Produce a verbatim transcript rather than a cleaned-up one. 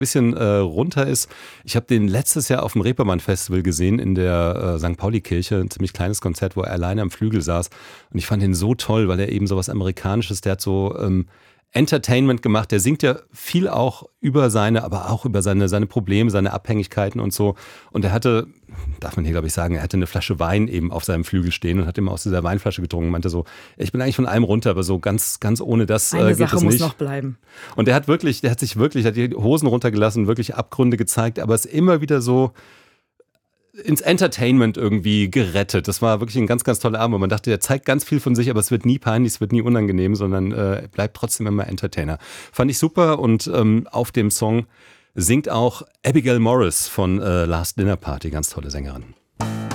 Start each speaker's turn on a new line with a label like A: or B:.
A: bisschen äh, runter ist. Ich habe den letztes Jahr auf dem Reeperbahn-Festival gesehen in der äh, Sankt Pauli-Kirche, ein ziemlich kleines Konzert, wo er alleine am Flügel saß. Und ich fand ihn so toll, weil er eben so was Amerikanisches, der hat so ähm, Entertainment gemacht. Der singt ja viel auch über seine, aber auch über seine, seine Probleme, seine Abhängigkeiten und so. Und er hatte, darf man hier glaube ich sagen, er hatte eine Flasche Wein eben auf seinem Flügel stehen und hat immer aus dieser Weinflasche getrunken und meinte so, ich bin eigentlich von allem runter, aber so ganz, ganz ohne das
B: Eine
A: äh, geht
B: Sache
A: es
B: muss
A: nicht.
B: noch bleiben.
A: Und der hat wirklich, der hat sich wirklich, der hat die Hosen runtergelassen, wirklich Abgründe gezeigt, aber es immer wieder so ins Entertainment irgendwie gerettet. Das war wirklich ein ganz, ganz toller Abend. Man dachte, der zeigt ganz viel von sich, aber es wird nie peinlich, es wird nie unangenehm, sondern äh, bleibt trotzdem immer Entertainer. Fand ich super und ähm, auf dem Song singt auch Abigail Morris von äh, Last Dinner Party, ganz tolle Sängerin.